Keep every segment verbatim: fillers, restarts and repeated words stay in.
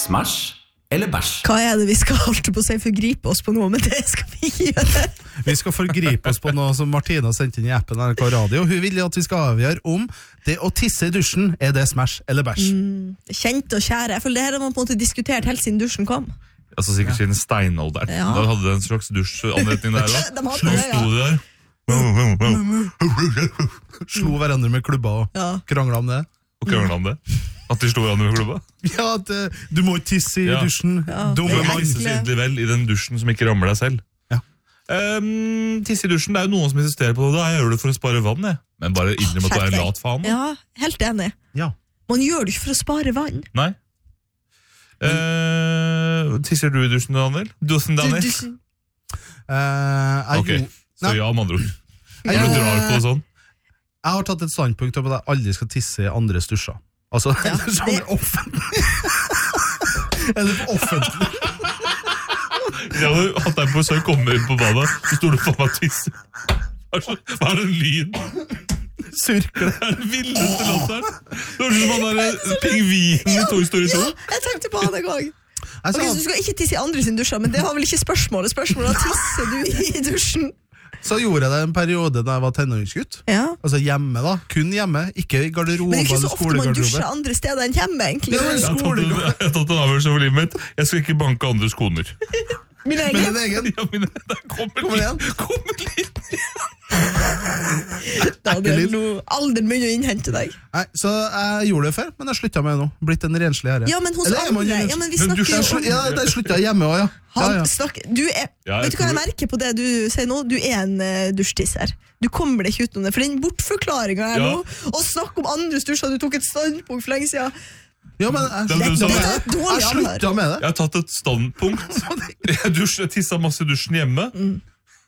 smash eller bæsj? Hva er det vi skal holde på å si forgripe oss på noe, men det skal vi ikke gjøre. Vi skal forgripe oss på noe som Martina sendte inn i appen N R K Radio. Hun vil at vi skal avgjøre om det å tisse i dusjen, er det smash eller bæsj? Mm, kjent og kjære. Jeg føler det her har man på en måte diskutert helt siden dusjen kom. Altså sikkert siden steinalderen. Ja. Da hadde det en slags dusjanretning der da. De hadde det, Sto de der. Slo hverandre med klubba og Ja. krangla om det. Og kranglet om det. At de slo hverandre med klubba. Ja, at uh, du må ikke tisse i Ja. dusjen. Ja. Dumme Det er mann. ekkelt. Tisses egentlig vel i den dusjen som ikke rammer deg selv. Ja. Um, tisse i dusjen, det er jo noen som insisterer på det. Jeg gjør det for å spare vann, jeg. Men bare innrøm at du er en lat faen. Ja, helt enig. Ja. Man gjør det ikke for å spare vann. Nei. Uh, tisser du i dusjen, Daniel? Dusjen, Du, Daniel? du, Uh, jeg, Ok, jo- så Nei. ja, med andre ord. Jeg, Når du drar på det sånn. jeg har tatt et standpunkt om at jeg aldri skal tisse i andres dusjer. Altså, Ja, sånn det- offentlig. Eller på offentlig. Jeg hadde hatt deg på besøk, kommer inn på badet, så står du for meg og tisser. Hva er så- Hva er den lyden? Surkle. Det er den villeste latteren. Det er som han der pingvinen i Toy Story to. ja, jeg tenkte på han en gang. Jeg Ok, sa, så du skal ikke tisse i andre sin dusjer, men det var vel ikke spørsmålet. Spørsmålet er, tisser du i dusjen? så gjorde jeg det en periode da jeg var tenåringsgutt. Ja. Altså hjemme da, kun hjemme, ikke i garderobe Men det er ikke eller så ofte man dusjer skolegarderobe. andre steder enn hjemme, egentlig. Ja, men- Jeg har tatt en, jeg har tatt en avgjørelse over livet mitt. Jeg skal ikke banke andres koner. Min Men egen. din egen, Ja, mine, der kommer Kommer det litt. Kommer litt. Da hadde jeg nå alderen begynner å innhente deg. nei, så jeg gjorde det før, men jeg slutta med det nå. Blitt en renslig herre. Ja, men hos Eller er man andre. renslig? Ja, men vi Men du snakker Jeg jo slu- om Ja, det slutta jeg hjemme også, ja. ja, han ja. snakker, du er, Ja, jeg vet du hva jeg tror- merker på det du sier nå? Du er en uh, dusjtisser. Du kommer deg ikke utenom det. For den bortforklaringen her Ja. nå, og snakk om andres dusjer, du tok et standpunkt for lenge siden. Ja, men jeg Det er det slutta samme. med Det er det. et dårlig Jeg slutta med det. Jeg har tatt et standpunkt. Jeg, dusj, jeg tissa masse i dusjen hjemme. Mm.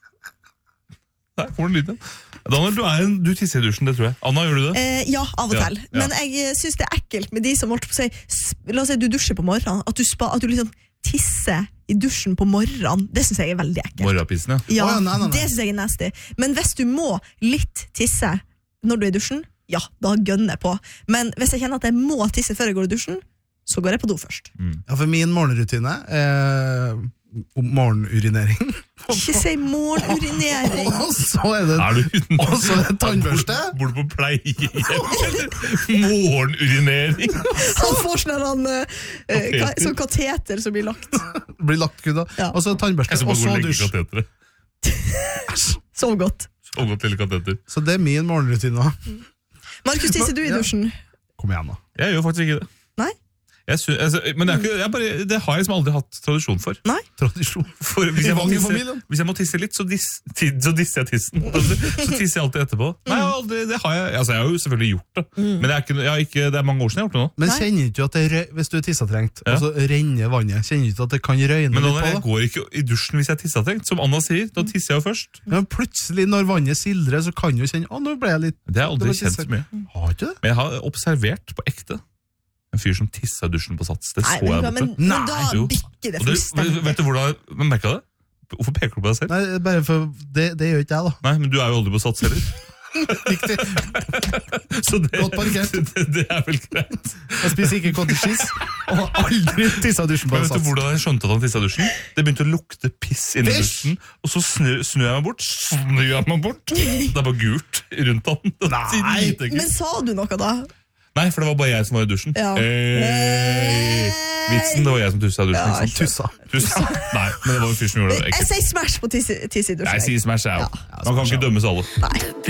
Der får du lyden. Daniel, du, er en, du tisser i dusjen, det tror jeg. Anna, gjør du det? Eh, ja, av og Ja, til. ja. Men jeg syns det er ekkelt med de som holdt på å si s- La oss si du dusjer på morgenen. At du, spa, at du liksom tisser i dusjen på morgenen. Det syns jeg er veldig ekkelt. Morgenpissen, ja. Ja, Å, ja, nei, nei, nei. Det syns jeg er nasty. Men hvis du må litt tisse når du er i dusjen, ja, da gønner jeg på. Men hvis jeg kjenner at jeg må tisse før jeg går i dusjen, så går jeg på do først. Ja, for min morgenrutine er morgenurinering. Ikke si morgenurinering. Og så er det Er du uten Og så er det tannbørste. Bor du på pleiehjem? Morgenurinering? Han får sånn her, han, eh, eh, Kateter. ka- sånn kateter som blir lagt. blir lagt kun da. Ja. Og så tannbørste, Jeg skal og bare gå så og legge dusj. kateteret. Sov godt. Så godt lille kateter. Så det er min morgenrutine. Markus, tisser du i Ja. dusjen? Kom igjen da. Jeg gjør faktisk ikke det. Nei? Jeg sy altså, men det, er ikke, jeg bare, det har jeg liksom aldri hatt tradisjon for. Nei? Tradisjon. For hvis, jeg må Mange i tisse, familien. hvis jeg må tisse litt, så, dis, ti, så disser jeg tissen. Så tisser jeg alltid etterpå. Nei, jeg har aldri, det har jeg, altså, jeg har jo selvfølgelig gjort det. Men jeg er ikke, jeg har ikke, det er mange år siden jeg har gjort det nå. Men Nei. kjenner du ikke at det røy, hvis du er tissetrengt, Ja. og så renner vannet, kjenner du ikke at det kan røyne Men litt Daniel, jeg på det? går ikke i dusjen hvis jeg er tissetrengt. Som Anna sier, da tisser jeg jo først. Ja, men plutselig når vannet sildrer, så kan du kjenne, å, nå ble jeg litt... Det har jeg aldri Det var kjent tisse. så mye. Har ikke det? Men jeg har observert på ekte en fyr som tissa i dusjen på Sats. Det Nei, så jeg men, men, borte. men Nei, da jo. bikker det Og det, fullstendig. vet du hvordan jeg merket det? Hvorfor peker du på deg selv? Nei, bare for, det, det gjør ikke jeg da. Nei, men du er jo aldri på Sats heller. Riktig. Så det, Godt parkert. det, det er vel greit. Jeg spiser ikke cottage cheese, og har aldri tisset i dusjen på Men en vet du sats. hvordan jeg skjønte at han tissa i dusjen? Det begynte å lukte piss inni Piss? dusjen, og så snur, snur jeg meg bort. Snur jeg meg bort. Det er bare gult rundt han. Nei. Dritekkelt. Men sa du noe da? Nei, for det var bare jeg som var i dusjen. Ja. Hey. Vitsen, det var jeg som tussa i dusjen. Ja, ikke sant? Tussa. Tussa. Nei, men det var en fyr som gjorde det Jeg ekkelt. sier smash på tisse, tisse i dusjen. Jeg sier smash, jeg òg. Man kan ikke dømmes alle. Nei.